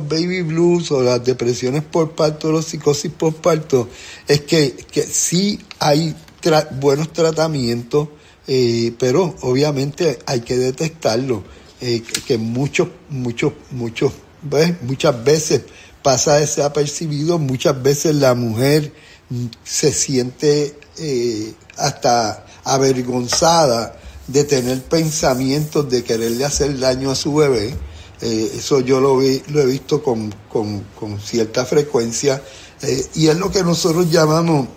baby blues o las depresiones por parto, los psicosis por parto, es que sí hay buenos tratamientos, pero obviamente hay que detectarlo, que muchas veces pasa desapercibido, muchas veces la mujer se siente hasta avergonzada de tener pensamientos de quererle hacer daño a su bebé. Eso yo lo he visto con cierta frecuencia, y es lo que nosotros llamamos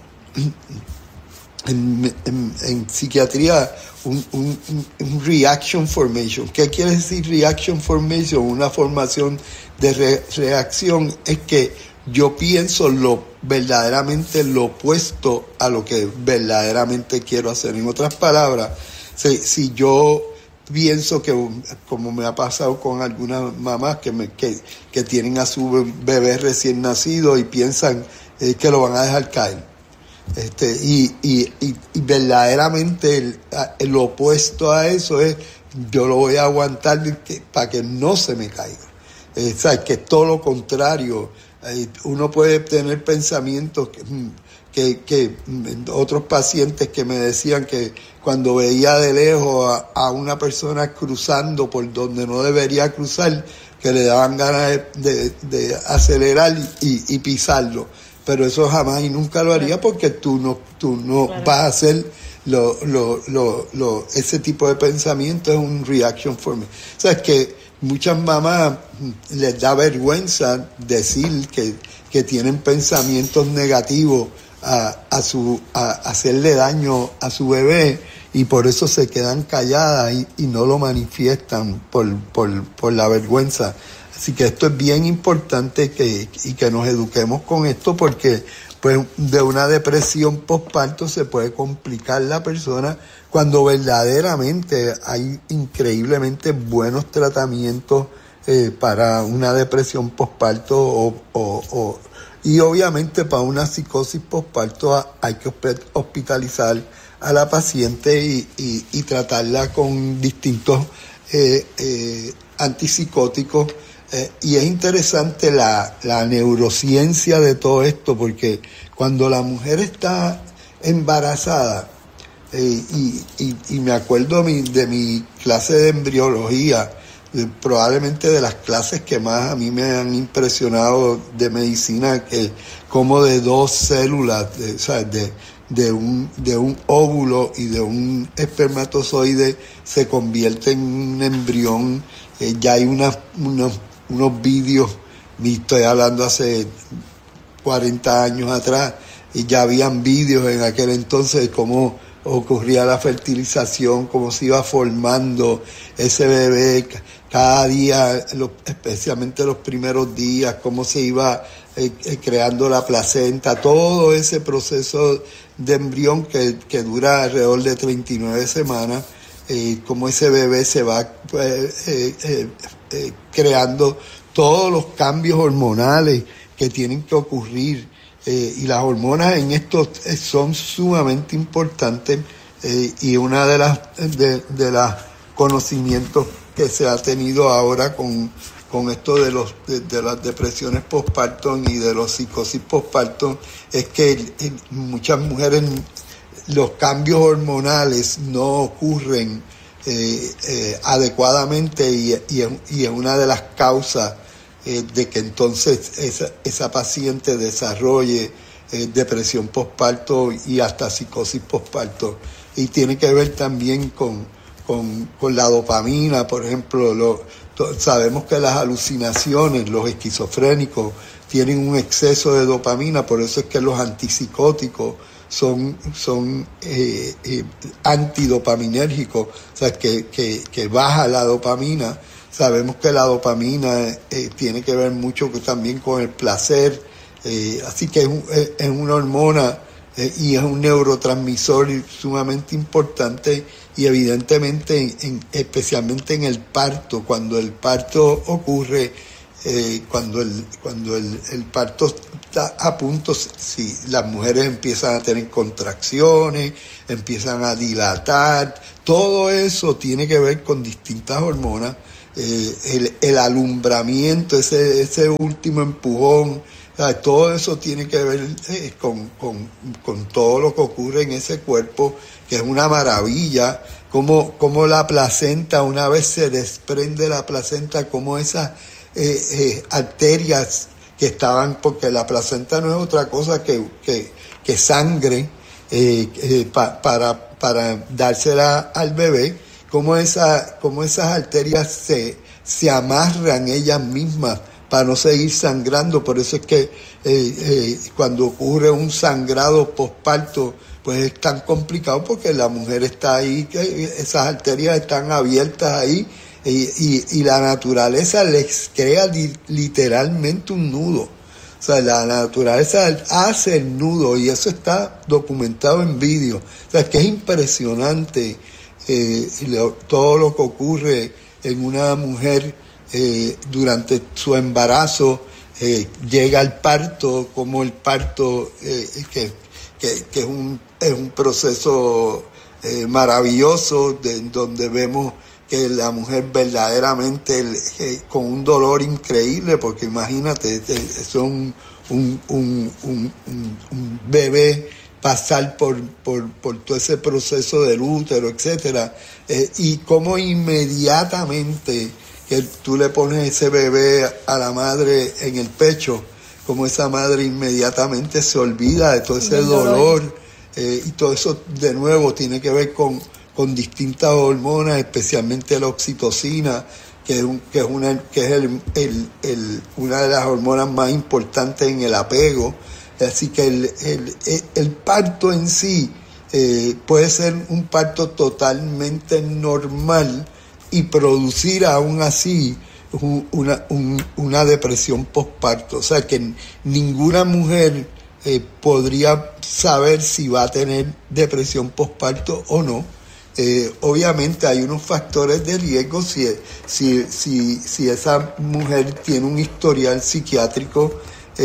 en psiquiatría un reaction formation. ¿Qué quiere decir reaction formation? Una formación de reacción es que yo pienso verdaderamente lo opuesto a lo que verdaderamente quiero hacer. En otras palabras, si yo pienso que, como me ha pasado con algunas mamás que tienen a su bebé recién nacido y piensan que lo van a dejar caer, y verdaderamente lo opuesto a eso es yo lo voy a aguantar para que no se me caiga. ¿Sabes? Que es todo lo contrario. Uno puede tener pensamientos que otros pacientes que me decían que cuando veía de lejos a una persona cruzando por donde no debería cruzar, que le daban ganas de acelerar y pisarlo. Pero eso jamás y nunca lo haría, porque tú no claro, vas a hacer ese tipo de pensamiento. Es un reaction form. O sea, es que muchas mamás les da vergüenza decir que tienen pensamientos negativos a hacerle daño a su bebé, y por eso se quedan calladas y no lo manifiestan por la vergüenza. Así que esto es bien importante y que nos eduquemos con esto, porque pues de una depresión postparto se puede complicar la persona cuando verdaderamente hay increíblemente buenos tratamientos para una depresión postparto y obviamente para una psicosis postparto hay que hospitalizar a la paciente y tratarla con distintos antipsicóticos. Y es interesante la neurociencia de todo esto, porque cuando la mujer está embarazada, y me acuerdo de mi clase de embriología, probablemente de las clases que más a mí me han impresionado de medicina, que como de dos células, de un óvulo y de un espermatozoide se convierte en un embrión. Ya hay unos vídeos, estoy hablando hace 40 años atrás, y ya habían vídeos en aquel entonces de cómo ocurría la fertilización, cómo se iba formando ese bebé cada día, especialmente los primeros días, cómo se iba creando la placenta, todo ese proceso de embrión que dura alrededor de 39 semanas, cómo ese bebé se va creando todos los cambios hormonales que tienen que ocurrir, y las hormonas en esto son sumamente importantes, y una de las conocimientos que se ha tenido ahora con esto de las depresiones postparto y de los psicosis postparto es que muchas mujeres los cambios hormonales no ocurren adecuadamente, y es una de las causas de que entonces esa paciente desarrolle depresión postparto y hasta psicosis postparto. Y tiene que ver también con la dopamina, por ejemplo. Sabemos que las alucinaciones, los esquizofrénicos, tienen un exceso de dopamina, por eso es que los antipsicóticos son antidopaminérgicos, o sea, que baja la dopamina. Sabemos que la dopamina tiene que ver mucho también con el placer, así que es una hormona y es un neurotransmisor sumamente importante, y evidentemente especialmente en el parto, cuando el parto ocurre, cuando el parto está a punto, si las mujeres empiezan a tener contracciones, empiezan a dilatar, todo eso tiene que ver con distintas hormonas, el alumbramiento, ese último empujón. Todo eso tiene que ver con todo lo que ocurre en ese cuerpo, que es una maravilla. Como la placenta, una vez se desprende la placenta, como esas arterias que estaban, porque la placenta no es otra cosa que sangre para dársela al bebé, como esas arterias se amarran ellas mismas para no seguir sangrando. Por eso es que cuando ocurre un sangrado posparto, pues es tan complicado, porque la mujer está ahí, que esas arterias están abiertas ahí, y la naturaleza les crea literalmente un nudo. O sea, la naturaleza hace el nudo, y eso está documentado en vídeo. O sea, que es impresionante todo lo que ocurre en una mujer durante su embarazo. Llega al parto, como el parto, que es un proceso maravilloso, donde vemos que la mujer verdaderamente con un dolor increíble, porque imagínate, son un bebé pasar por todo ese proceso del útero, etcétera, y cómo inmediatamente que tú le pones ese bebé a la madre en el pecho, como esa madre inmediatamente se olvida de todo ese dolor, y todo eso de nuevo tiene que ver con distintas hormonas, especialmente la oxitocina, que es una de las hormonas más importantes en el apego. Así que el parto en sí puede ser un parto totalmente normal y producir aún así una depresión postparto. O sea que ninguna mujer podría saber si va a tener depresión postparto o no. Obviamente hay unos factores de riesgo si esa mujer tiene un historial psiquiátrico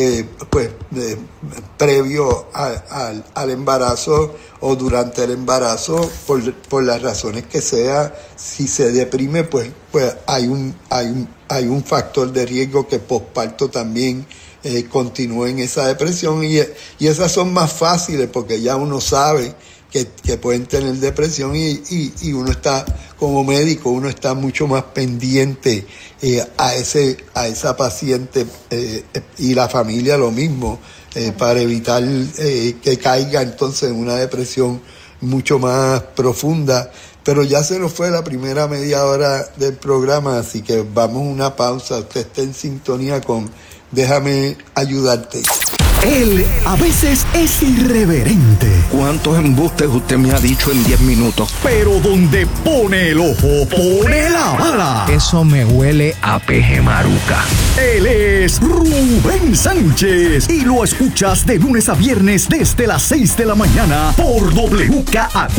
previo al embarazo o durante el embarazo, por las razones que sea. Si se deprime, pues hay un factor de riesgo que posparto también continúe en esa depresión, y esas son más fáciles porque ya uno sabe que pueden tener depresión, y uno está, como médico, uno está mucho más pendiente a esa paciente, y la familia lo mismo, para evitar que caiga entonces en una depresión mucho más profunda. Pero ya se nos fue la primera media hora del programa, así que vamos a una pausa. Usted está en sintonía con Déjame Ayudarte. Él a veces es irreverente. ¿Cuántos embustes usted me ha dicho en 10 minutos? Pero donde pone el ojo, pone la bala. Eso me huele a peje maruca. Él es Rubén Sánchez y lo escuchas de lunes a viernes desde las 6 de la mañana por WKAQ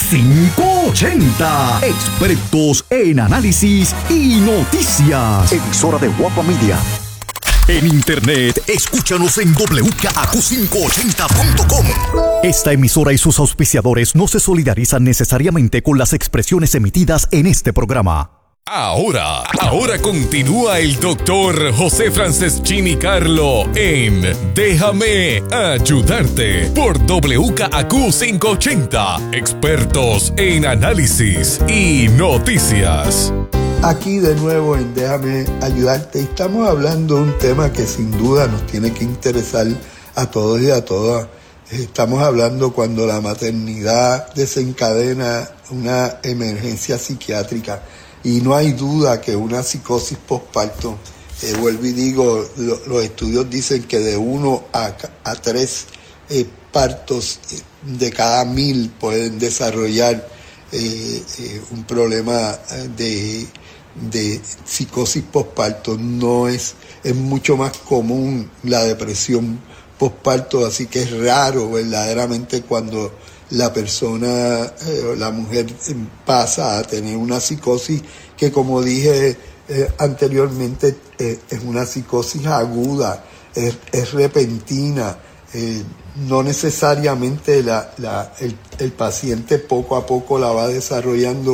580. Expertos en análisis y noticias. Emisora de Guapa Media. En internet, escúchanos en WKAQ580.com. Esta emisora y sus auspiciadores no se solidarizan necesariamente con las expresiones emitidas en este programa. Ahora continúa el doctor José Franceschini Carlo en Déjame Ayudarte por WKAQ 580. Expertos en análisis y noticias. Aquí de nuevo en Déjame Ayudarte. Estamos hablando de un tema que sin duda nos tiene que interesar a todos y a todas. Estamos hablando cuando la maternidad desencadena una emergencia psiquiátrica. Y no hay duda que una psicosis postparto, vuelvo y digo, los estudios dicen que de 1 a 3 partos de cada 1000 pueden desarrollar un problema de psicosis postparto. Es mucho más común la depresión postparto, así que es raro verdaderamente cuando la persona, la mujer, pasa a tener una psicosis que, como dije anteriormente, es una psicosis aguda, es repentina. No necesariamente el paciente poco a poco la va desarrollando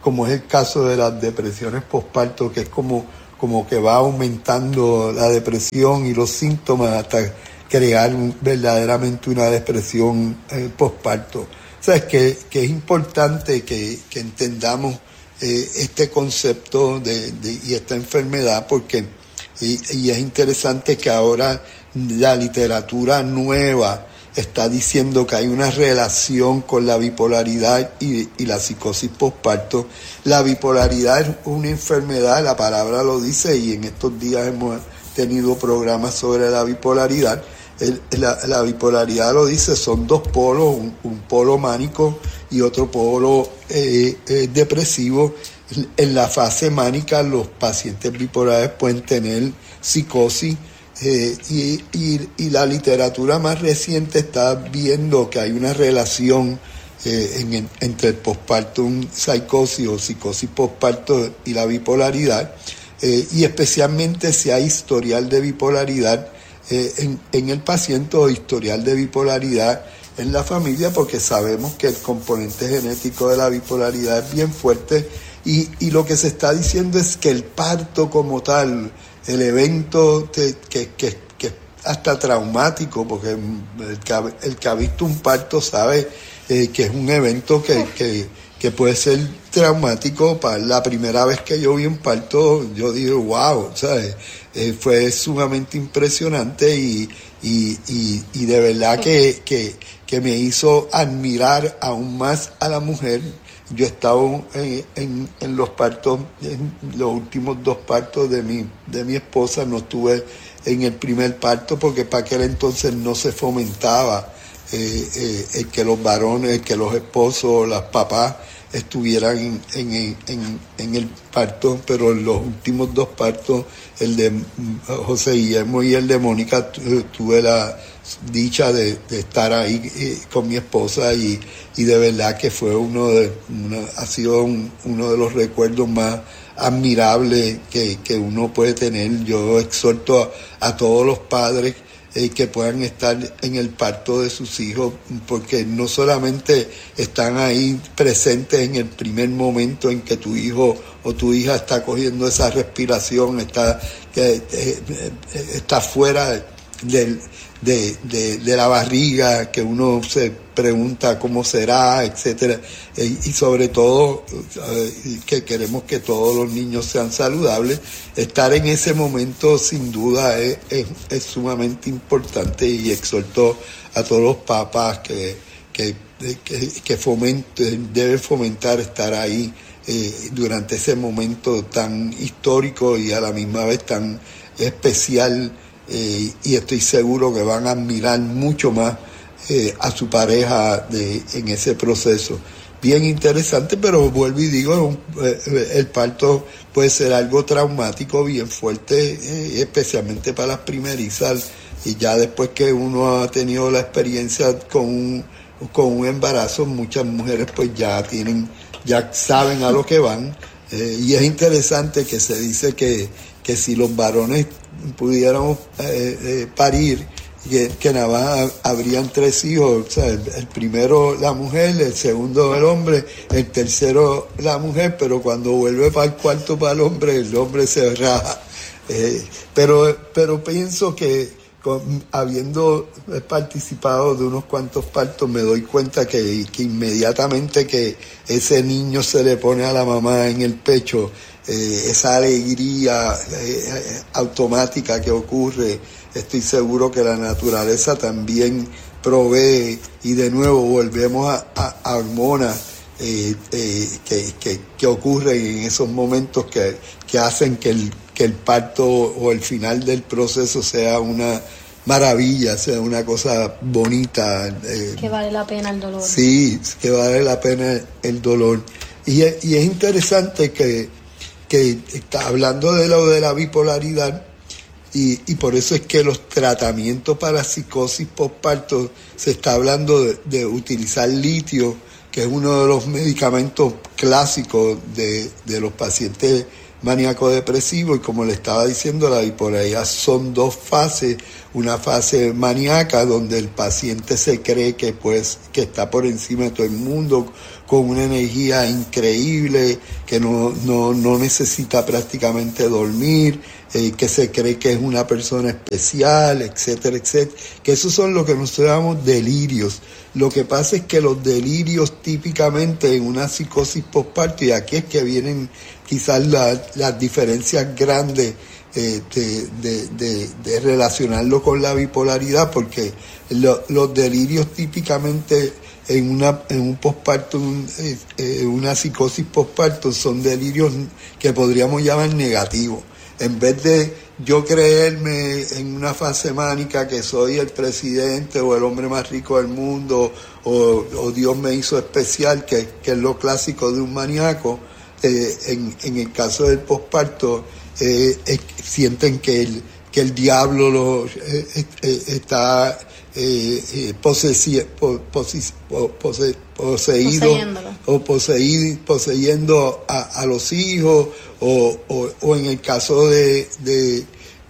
como es el caso de las depresiones postparto, que es como que va aumentando la depresión y los síntomas hasta crear verdaderamente una depresión postparto. O sea, es que es importante que entendamos este concepto y esta enfermedad, porque y es interesante que ahora la literatura nueva está diciendo que hay una relación con la bipolaridad y la psicosis postparto. La bipolaridad es una enfermedad, la palabra lo dice, y en estos días hemos tenido programas sobre la bipolaridad. La bipolaridad lo dice, son dos polos, un polo mánico y otro polo depresivo. En la fase mánica los pacientes bipolares pueden tener psicosis, y la literatura más reciente está viendo que hay una relación entre el postpartum psicosis o psicosis postparto y la bipolaridad, y especialmente si hay historial de bipolaridad en el paciente o historial de bipolaridad en la familia, porque sabemos que el componente genético de la bipolaridad es bien fuerte, y lo que se está diciendo es que el parto como tal, el evento que es hasta traumático, porque el que ha visto un parto sabe que es un evento que puede ser traumático. Para la primera vez que yo vi un parto, yo dije, wow, ¿sabes? Fue sumamente impresionante y de verdad que me hizo admirar aún más a la mujer. Yo he estado en los partos, en los últimos 2 partos de mi esposa. No estuve en el primer parto porque para aquel entonces no se fomentaba el que los varones, el que los esposos, las papás estuvieran en el parto, pero en los últimos 2 partos, el de José Guillermo y el de Mónica, tuve la dicha de estar ahí con mi esposa, y de verdad que fue ha sido uno de los recuerdos más admirables que uno puede tener. Yo exhorto a todos los padres que puedan estar en el parto de sus hijos, porque no solamente están ahí presentes en el primer momento en que tu hijo o tu hija está cogiendo esa respiración, está fuera de la barriga, que uno se pregunta cómo será, etcétera, y sobre todo que queremos que todos los niños sean saludables. Estar en ese momento sin duda es sumamente importante, y exhorto a todos los papás que deben fomentar estar ahí durante ese momento tan histórico y a la misma vez tan especial. Y estoy seguro que van a admirar mucho más a su pareja en ese proceso. Bien interesante, pero vuelvo y digo, el parto puede ser algo traumático, bien fuerte, especialmente para las primerizas, y ya después que uno ha tenido la experiencia con un embarazo, muchas mujeres pues ya saben a lo que van, y es interesante que se dice que si los varones pudiéramos parir, que nada más habrían 3 hijos, o sea, el primero la mujer, el segundo el hombre, el tercero la mujer, pero cuando vuelve para el cuarto para el hombre se raja. Pero pienso que habiendo participado de unos cuantos partos, me doy cuenta que inmediatamente que ese niño se le pone a la mamá en el pecho, esa alegría automática que ocurre, estoy seguro que la naturaleza también provee, y de nuevo volvemos a hormonas que ocurren en esos momentos que hacen que el parto o el final del proceso sea una maravilla, sea una cosa bonita. Que vale la pena el dolor. Sí, que vale la pena el dolor. Y es interesante que está hablando de lo de la bipolaridad, y por eso es que los tratamientos para psicosis postparto se está hablando de utilizar litio, que es uno de los medicamentos clásicos de los pacientes maníaco depresivo, y como le estaba diciendo, la bipolaridad son dos fases. Una fase maníaca donde el paciente se cree que está por encima de todo el mundo, con una energía increíble, que no necesita prácticamente dormir, que se cree que es una persona especial, etcétera, etcétera. Que esos son lo que nosotros llamamos delirios. Lo que pasa es que los delirios típicamente en una psicosis postparto, y aquí es que vienen quizás las diferencias grandes de relacionarlo con la bipolaridad, porque los delirios típicamente en un posparto, una psicosis postparto, son delirios que podríamos llamar negativos. En vez de yo creerme en una fase mánica que soy el presidente o el hombre más rico del mundo, o Dios me hizo especial, que es lo clásico de un maníaco, en el caso del posparto, sienten que el diablo está poseyendo a los hijos, o en el caso de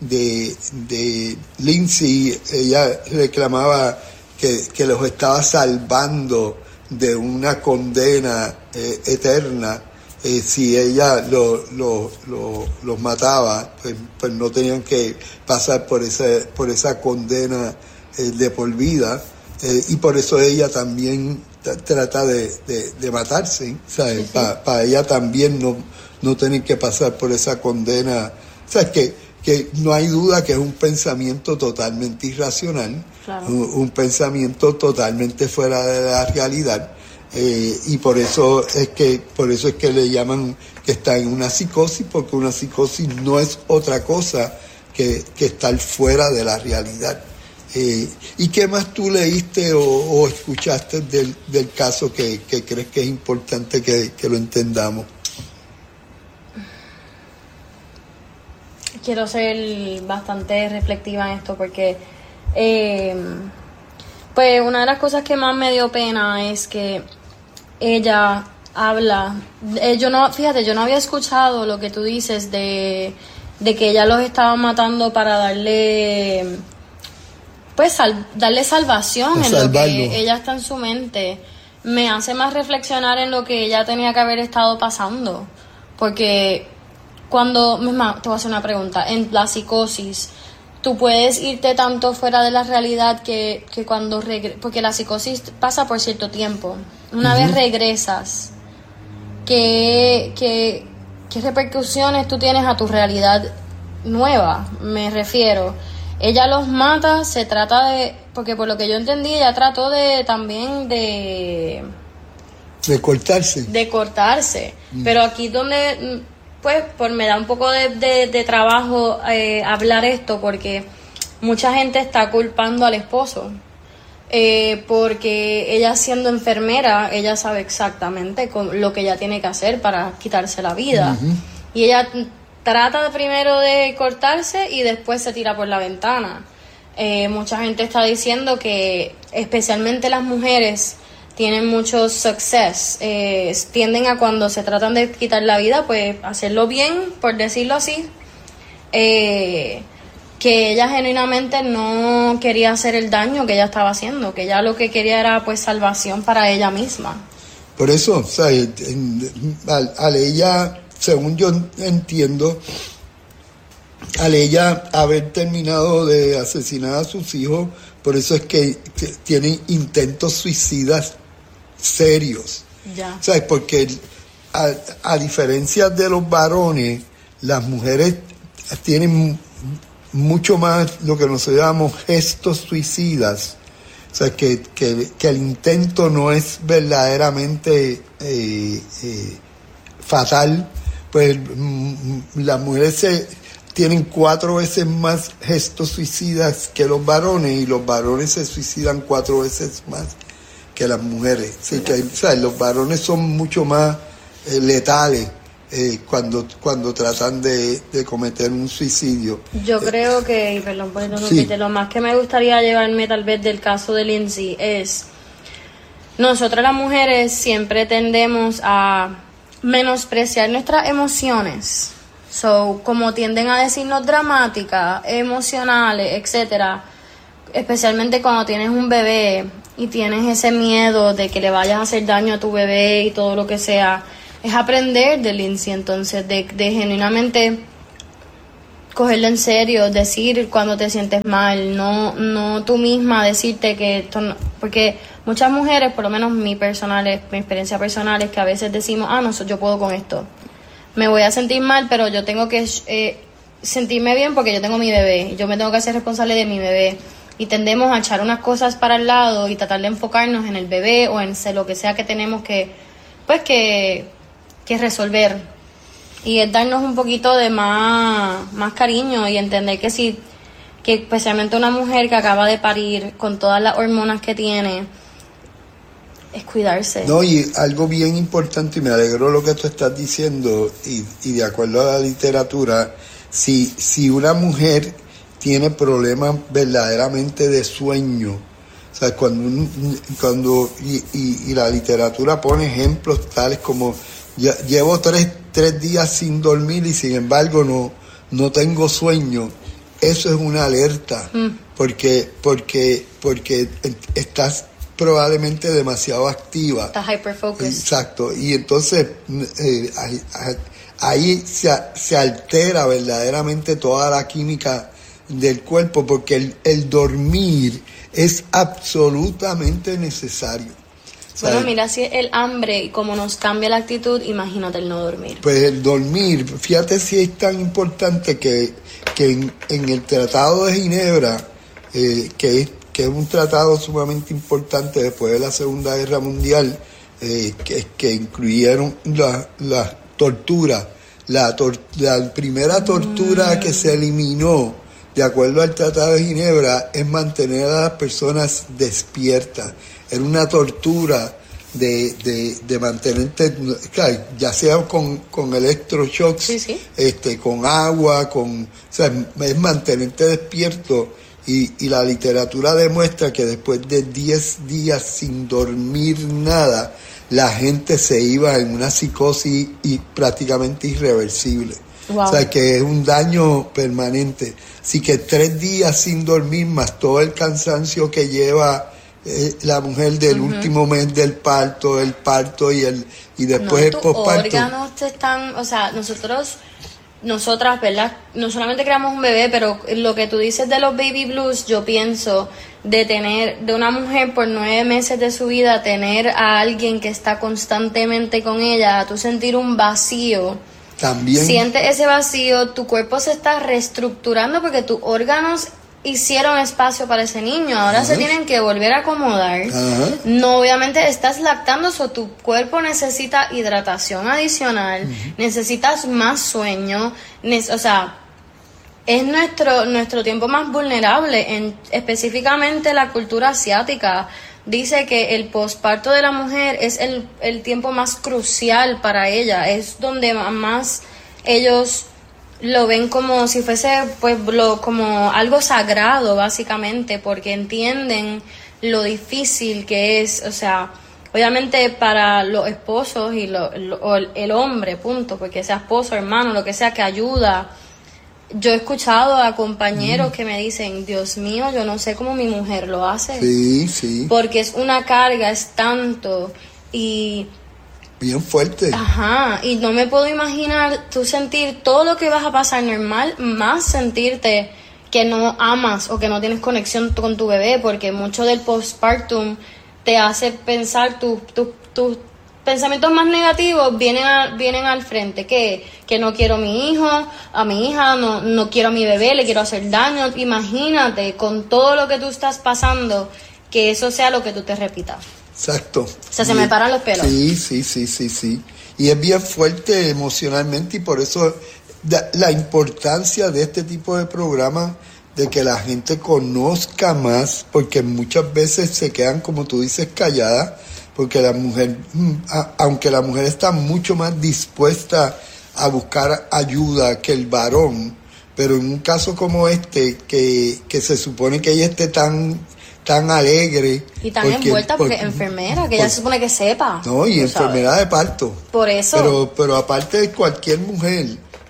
Lindsay, ella reclamaba que los estaba salvando de una condena eterna. Si ella los mataba, pues no tenían que pasar por esa condena de por vida, y por eso ella también trata de matarse, ¿sabes? Sí. Para ella también no tener que pasar por esa condena. O sea, que no hay duda que es un pensamiento totalmente irracional, claro. Un pensamiento totalmente fuera de la realidad. Y por eso es que le llaman que está en una psicosis, porque una psicosis no es otra cosa que estar fuera de la realidad. ¿Y qué más tú leíste o escuchaste del caso que crees que es importante que lo entendamos? Quiero ser bastante reflexiva en esto, porque pues una de las cosas que más me dio pena es que ella habla, yo no había escuchado lo que tú dices de que ella los estaba matando para darle salvación en lo que ella está en su mente. Me hace más reflexionar en lo que ella tenía que haber estado pasando, porque te voy a hacer una pregunta. En la psicosis, tú puedes irte tanto fuera de la realidad que cuando porque la psicosis pasa por cierto tiempo. Una vez regresas, ¿qué repercusiones tú tienes a tu realidad nueva? Me refiero, ella los mata, se trata de, porque por lo que yo entendí, ella trató también de cortarse. Pero aquí donde pues me da un poco de trabajo hablar esto, porque mucha gente está culpando al esposo, porque ella, siendo enfermera, ella sabe exactamente lo que ella tiene que hacer para quitarse la vida. Y ella trata primero de cortarse y después se tira por la ventana. Mucha gente está diciendo que especialmente las mujeres tienen mucho success, tienden a, cuando se tratan de quitar la vida, pues hacerlo bien, por decirlo así, que ella genuinamente no quería hacer el daño que ella estaba haciendo, que ella lo que quería era pues salvación para ella misma. Por eso, o sea, al ella, según yo entiendo, al ella haber terminado de asesinar a sus hijos, por eso es que tienen intentos suicidas serios. Ya. ¿Sabes? Porque a diferencia de los varones, las mujeres tienen mucho más lo que nosotros llamamos gestos suicidas. O sea, que el intento no es verdaderamente fatal. Pues las mujeres tienen 4 veces más gestos suicidas que los varones, y los varones se suicidan 4 veces más que las mujeres. Así que, o sea, los varones son mucho más letales cuando tratan de cometer un suicidio. Yo creo que, perdón por interrumpirte, lo más que me gustaría llevarme tal vez del caso de Lindsay es, nosotras las mujeres siempre tendemos a menospreciar nuestras emociones. So, como tienden a decirnos dramáticas, emocionales, etcétera, especialmente cuando tienes un bebé y tienes ese miedo de que le vayas a hacer daño a tu bebé y todo lo que sea, es aprender de Lindsay, entonces, de genuinamente cogerlo en serio, decir cuando te sientes mal, no tú misma decirte que esto no, porque muchas mujeres, por lo menos mi experiencia personal es que a veces decimos, no, yo puedo con esto, me voy a sentir mal, pero yo tengo que sentirme bien porque yo tengo mi bebé, yo me tengo que hacer responsable de mi bebé, y tendemos a echar unas cosas para el lado y tratar de enfocarnos en el bebé o en lo que sea que tenemos que resolver, y es darnos un poquito de más cariño y entender que especialmente una mujer que acaba de parir con todas las hormonas que tiene, es cuidarse. No, y algo bien importante, y me alegró lo que tú estás diciendo, y de acuerdo a la literatura, si una mujer tiene problemas verdaderamente de sueño, o sea, cuando la literatura pone ejemplos tales como llevo tres días sin dormir y sin embargo no tengo sueño, eso es una alerta, porque estás probablemente demasiado activa. Estás hyperfocused. Exacto, y entonces ahí se altera verdaderamente toda la química del cuerpo, porque el dormir es absolutamente necesario. Bueno, mira, si el hambre y como nos cambia la actitud, imagínate el no dormir. Pues el dormir, fíjate si es tan importante que en el Tratado de Ginebra, que es un tratado sumamente importante después de la Segunda Guerra Mundial, que incluyeron la tortura. La primera tortura que se eliminó, de acuerdo al Tratado de Ginebra, es mantener a las personas despiertas. Era una tortura de mantenerte, ya sea con electroshocks, sí. Con agua, es mantenerte despierto. Y la literatura demuestra que después de 10 días sin dormir nada, la gente se iba en una psicosis prácticamente irreversible. Wow. O sea, que es un daño permanente. Así que 3 días sin dormir, más todo el cansancio que lleva la mujer del último mes del parto, el parto y después el posparto. Tus órganos están, o sea, nosotras, ¿verdad? No solamente creamos un bebé, pero lo que tú dices de los baby blues, yo pienso de una mujer por 9 meses de su vida, tener a alguien que está constantemente con ella, a tú sentir un vacío. También. Sientes ese vacío, tu cuerpo se está reestructurando porque tus órganos hicieron espacio para ese niño, ahora se tienen que volver a acomodar. No, obviamente estás lactando, tu cuerpo necesita hidratación adicional, necesitas más sueño, o sea, es nuestro tiempo más vulnerable, específicamente la cultura asiática. Dice que el posparto de la mujer es el tiempo más crucial para ella, es donde más ellos lo ven como si fuese como algo sagrado, básicamente, porque entienden lo difícil que es, o sea, obviamente para los esposos y el hombre, punto, porque sea esposo, hermano, lo que sea que ayuda. Yo he escuchado a compañeros que me dicen, Dios mío, yo no sé cómo mi mujer lo hace. Sí. Porque es una carga, es tanto, y bien fuerte. Y no me puedo imaginar tú sentir todo lo que vas a pasar normal, más sentirte que no amas o que no tienes conexión con tu bebé, porque mucho del postpartum te hace pensar tus pensamientos más negativos vienen al frente, que no quiero a mi hija, no quiero a mi bebé, le quiero hacer daño. Imagínate con todo lo que tú estás pasando, que eso sea lo que tú te repitas. Exacto. O sea, se me paran los pelos. Sí. Y es bien fuerte emocionalmente, y por eso la importancia de este tipo de programas, de que la gente conozca más, porque muchas veces se quedan, como tú dices, calladas, porque la mujer, aunque la mujer está mucho más dispuesta a buscar ayuda que el varón, pero en un caso como este, que se supone que ella esté tan alegre. Y tan envuelta porque enfermera, que ella se supone que sepa. No, y enfermera de parto. Por eso. Pero aparte de cualquier mujer,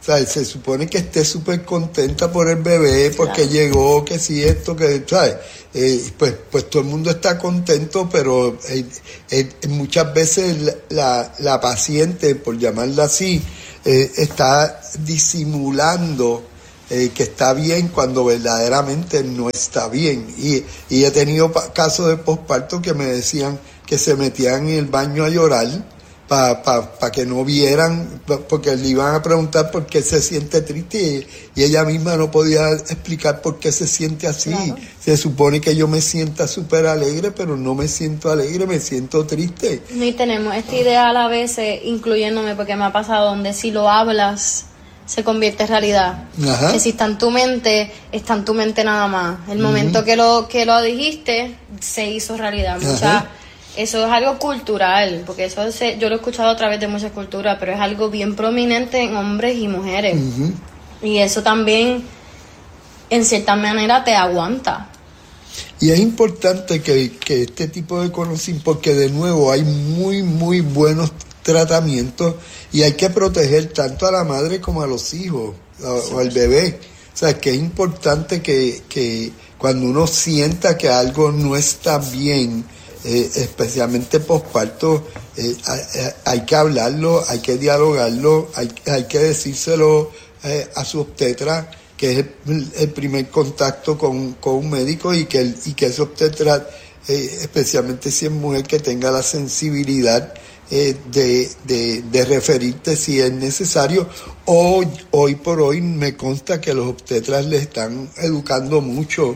O sea, se supone que esté súper contenta por el bebé, porque llegó, que si esto, que, ¿sabes? Pues todo el mundo está contento, pero muchas veces la paciente, por llamarla así, está disimulando que está bien cuando verdaderamente no está bien. Y he tenido casos de posparto que me decían que se metían en el baño a llorar para que no vieran, porque le iban a preguntar por qué se siente triste y ella misma no podía explicar por qué se siente así. Claro. Se supone que yo me sienta súper alegre, pero no me siento alegre, me siento triste. Y tenemos esta idea a la vez, incluyéndome, porque me ha pasado donde si lo hablas se convierte en realidad. Ajá. Que si está en tu mente nada más. El momento que lo dijiste se hizo realidad. Eso es algo cultural, porque eso yo lo he escuchado a través de muchas culturas, pero es algo bien prominente en hombres y mujeres. Y eso también, en cierta manera, te aguanta. Y es importante que este tipo de conocimiento, porque de nuevo hay muy, muy buenos tratamientos y hay que proteger tanto a la madre como a los hijos o al bebé. O sea, que es importante que cuando uno sienta que algo no está bien, especialmente posparto, hay que hablarlo, hay que dialogarlo, hay que decírselo a su obstetra, que es el primer contacto con un médico, y que ese obstetra, especialmente si es mujer, que tenga la sensibilidad de referirte si es necesario. Hoy por hoy me consta que los obstetras le están educando mucho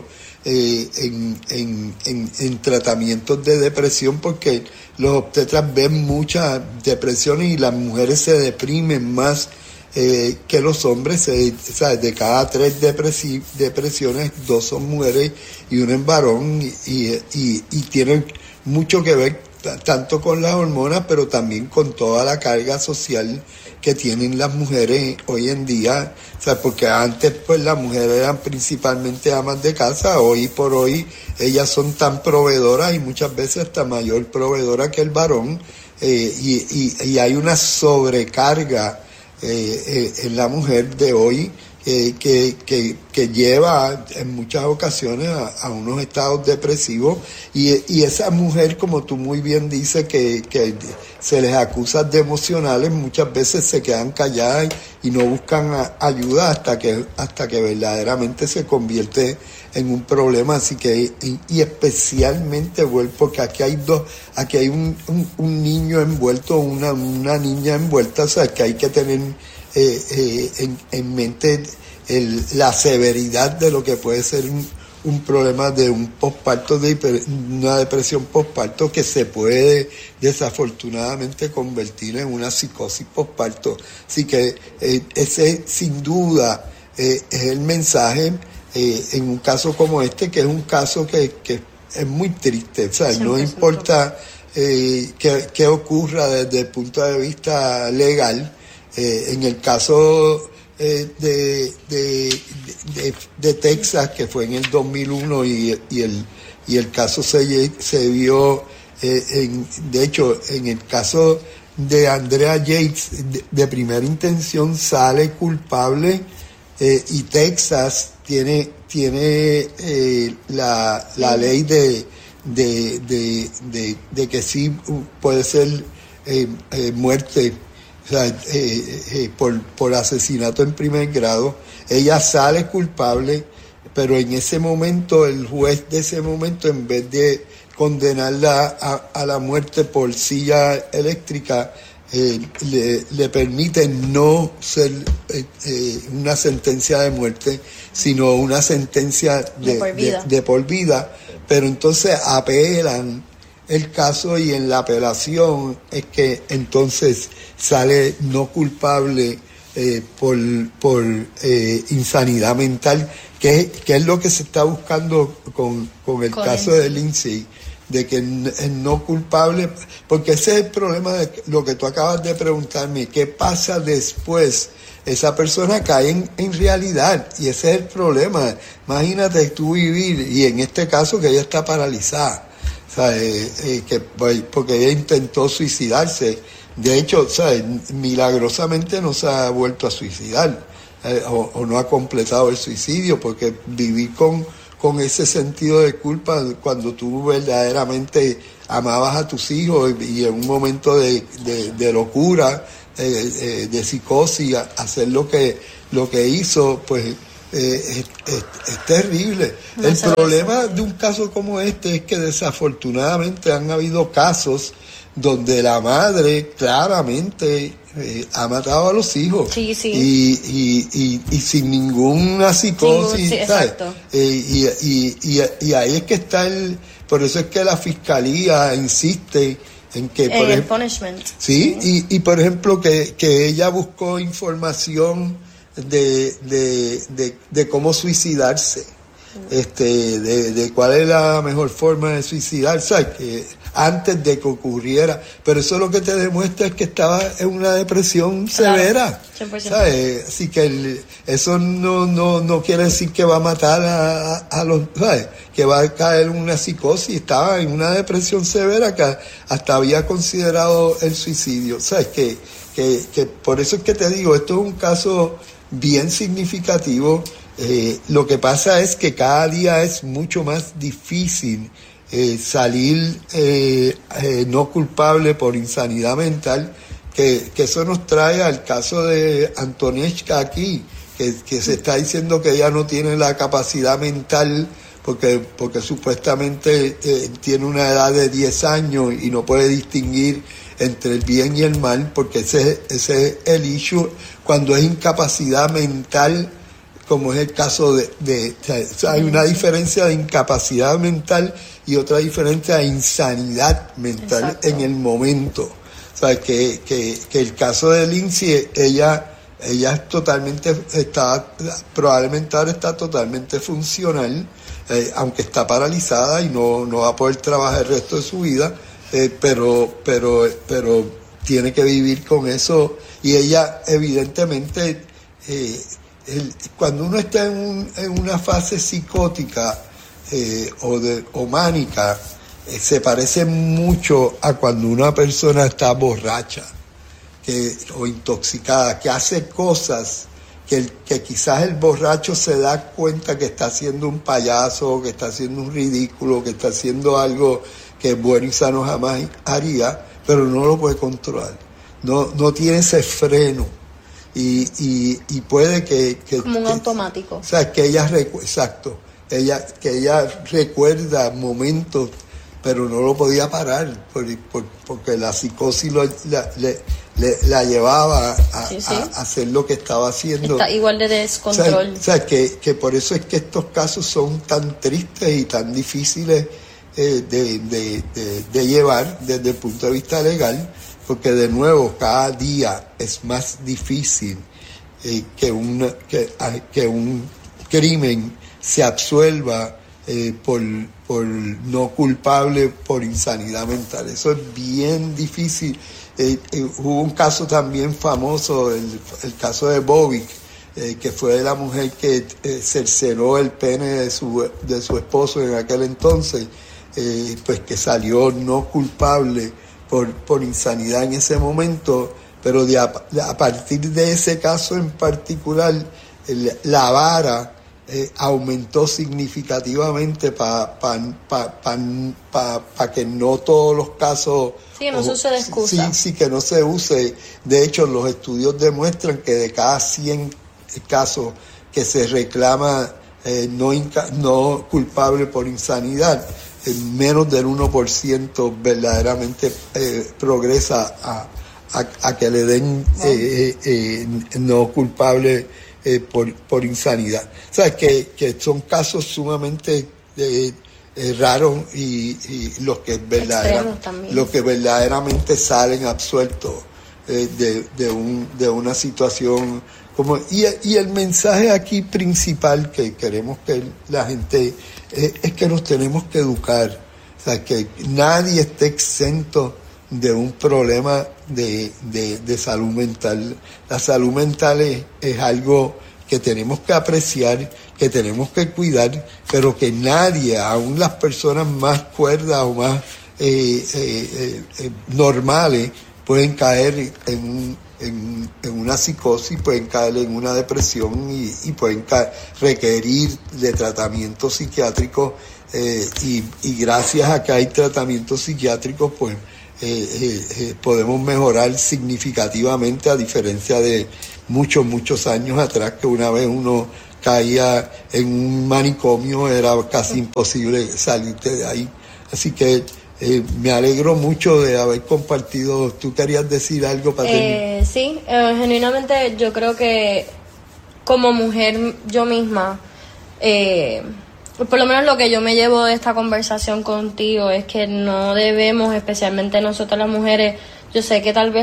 en tratamientos de depresión, porque los obstetras ven muchas depresiones y las mujeres se deprimen más que los hombres. De cada 3 depresiones, 2 son mujeres y 1 es varón, y tienen mucho que ver tanto con las hormonas, pero también con toda la carga social que tienen las mujeres hoy en día. O sea, porque antes pues las mujeres eran principalmente amas de casa, hoy por hoy ellas son tan proveedoras, y muchas veces hasta mayor proveedora que el varón, y hay una sobrecarga en la mujer de hoy que lleva en muchas ocasiones a unos estados depresivos, y esa mujer, como tú muy bien dices, que se les acusa de emocionales, muchas veces se quedan calladas y no buscan ayuda hasta que verdaderamente se convierte en un problema. Así que, y especialmente, porque aquí hay un niño envuelto, una niña envuelta. O sea, que hay que tener en mente la severidad de lo que puede ser un problema de un posparto, una depresión posparto, que se puede desafortunadamente convertir en una psicosis posparto. Así que ese sin duda es el mensaje en un caso como este, que es un caso que es muy triste. O sea, no importa qué ocurra desde el punto de vista legal. En el caso de Texas, que fue en el 2001, y el caso se vio, de hecho, en el caso de Andrea Yates, de primera intención sale culpable, y Texas tiene la ley de que sí puede ser muerte, o sea, por asesinato en primer grado. Ella sale culpable, pero en ese momento el juez de ese momento, en vez de condenarla a la muerte por silla eléctrica, le permite no ser una sentencia de muerte, sino una sentencia de por vida. Pero entonces apelan el caso, y en la apelación es que entonces sale no culpable por insanidad mental, que es lo que se está buscando con el caso de Lindsay, de que es no culpable, porque ese es el problema de lo que tú acabas de preguntarme: ¿qué pasa después? Esa persona cae en realidad, y ese es el problema. Imagínate tú vivir, y en este caso que ella está paralizada, o sea, porque ella intentó suicidarse. De hecho, ¿sabes? Milagrosamente no se ha vuelto a suicidar o no ha completado el suicidio, porque vivir con ese sentido de culpa cuando tú verdaderamente amabas a tus hijos y en un momento de locura, de psicosis, hacer lo que hizo, pues es terrible. El problema de un caso como este es que desafortunadamente han habido casos donde la madre claramente ha matado a los hijos. Sí. Y sin ninguna psicosis, sí, ¿sabes? exacto. Y ahí es que está por eso es que la fiscalía insiste en que por el punishment. Sí, y por ejemplo que ella buscó información de cómo suicidarse, de cuál es la mejor forma de suicidarse, ¿sabes? Que antes de que ocurriera, pero eso lo que te demuestra es que estaba en una depresión severa, 100%. ¿sabes? Así que eso no quiere decir que va a matar a los, ¿sabes? Que va a caer en una psicosis. Estaba en una depresión severa que hasta había considerado el suicidio, ¿sabes? Que por eso es que te digo, esto es un caso bien significativo. Lo que pasa es que cada día es mucho más difícil salir no culpable por insanidad mental, que eso nos trae al caso de Antonieshka aquí, que se está diciendo que ella no tiene la capacidad mental porque supuestamente tiene una edad de 10 años y no puede distinguir entre el bien y el mal, porque ese es el issue cuando es incapacidad mental, como es el caso hay una diferencia de incapacidad mental y otra diferencia de insanidad mental. Exacto. En el momento. O sea, que el caso de Lindsay, ella es totalmente, probablemente ahora está totalmente funcional, aunque está paralizada y no va a poder trabajar el resto de su vida, pero tiene que vivir con eso, y ella evidentemente, cuando uno está en una fase psicótica o mánica, se parece mucho a cuando una persona está borracha o intoxicada, que hace cosas que quizás el borracho se da cuenta que está haciendo un payaso, que está haciendo un ridículo, que está haciendo algo que bueno y sano jamás haría, pero no lo puede controlar. No tiene ese freno. Y puede que como un automático. O sea, que ella recuerda momentos, pero no lo podía parar porque la psicosis la llevaba a hacer lo que estaba haciendo. Está igual de descontrol. O sea, que por eso es que estos casos son tan tristes y tan difíciles de llevar desde el punto de vista legal, porque de nuevo cada día es más difícil que un crimen se absuelva por no culpable por insanidad mental. Eso es bien difícil. Hubo un caso también famoso, el caso de Bobby, que fue de la mujer que cercenó el pene de su esposo en aquel entonces, pues que salió no culpable por insanidad en ese momento, pero a partir de ese caso en particular, la vara aumentó significativamente para que no todos los casos... Sí, no se use de excusa. Sí, que no se use. De hecho, los estudios demuestran que de cada 100 casos que se reclama no culpable por insanidad, menos del 1% verdaderamente progresa a que le den no culpable por insanidad. O sea, que son casos sumamente raros y los que verdaderamente salen absueltos de una situación como... Y el mensaje aquí principal que queremos que la gente... es que nos tenemos que educar. O sea, que nadie esté exento de un problema de salud mental. La salud mental es algo que tenemos que apreciar, que tenemos que cuidar, pero que nadie, aun las personas más cuerdas o más normales, pueden caer en una psicosis, pueden caer en una depresión y pueden requerir de tratamiento psiquiátrico, y gracias a que hay tratamientos psiquiátricos, pues podemos mejorar significativamente, a diferencia de muchos años atrás, que una vez uno caía en un manicomio era casi imposible salirte de ahí. Así que me alegro mucho de haber compartido. ¿Tú querías decir algo para terminar? Sí, genuinamente yo creo que como mujer yo misma, por lo menos lo que yo me llevo de esta conversación contigo es que no debemos, especialmente nosotras las mujeres, yo sé que tal vez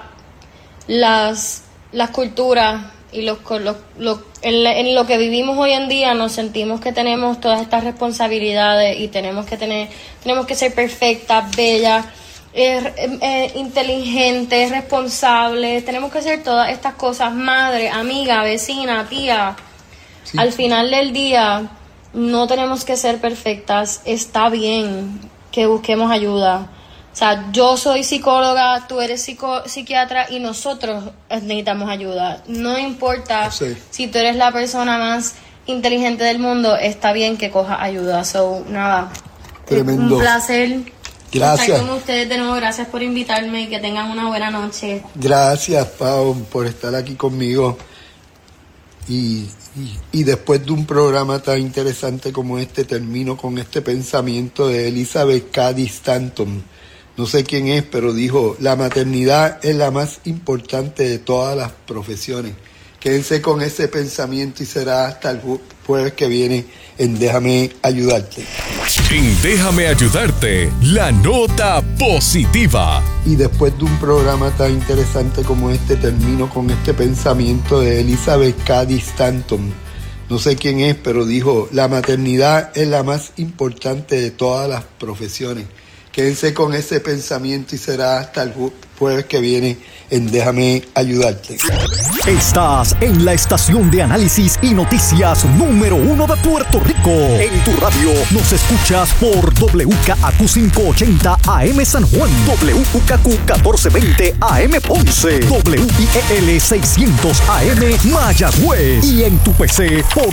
las culturas y en lo que vivimos hoy en día nos sentimos que tenemos todas estas responsabilidades y tenemos que ser perfectas, bellas, inteligentes, responsables, tenemos que hacer todas estas cosas, madre, amiga, vecina, tía. Sí. Al final del día no tenemos que ser perfectas, está bien que busquemos ayuda. O sea, yo soy psicóloga, tú eres psiquiatra y nosotros necesitamos ayuda. No importa si tú eres la persona más inteligente del mundo, está bien que cojas ayuda. So, nada, tremendo. Un placer Gracias. estar con ustedes de nuevo. Gracias por invitarme y que tengan una buena noche. Gracias, Pau, por estar aquí conmigo. Y después de un programa tan interesante como este, termino con este pensamiento de Elizabeth Cady Stanton. No sé quién es, pero dijo: la maternidad es la más importante de todas las profesiones. Quédense con ese pensamiento y será hasta el jueves que viene en Déjame Ayudarte. En Déjame Ayudarte, la nota positiva. Y después de un programa tan interesante como este, termino con este pensamiento de Elizabeth Cady Stanton. No sé quién es, pero dijo: la maternidad es la más importante de todas las profesiones. Quédense con ese pensamiento y será hasta el jueves que viene en Déjame Ayudarte. Estás en la estación de análisis y noticias número 1 de Puerto Rico. En tu radio nos escuchas por WKAQ 580 AM San Juan, WKQ 1420 AM Ponce, WIEL 600 AM Mayagüez y en tu PC por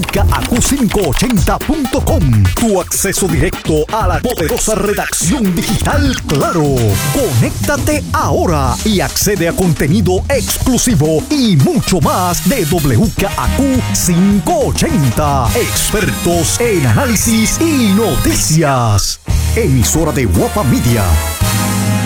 WKAQ580.com. Tu acceso directo a la poderosa redacción digital Claro. Conéctate ahora y accede a contenido exclusivo y mucho más de WKAQ 580. Expertos en análisis y noticias. Emisora de Guapa Media.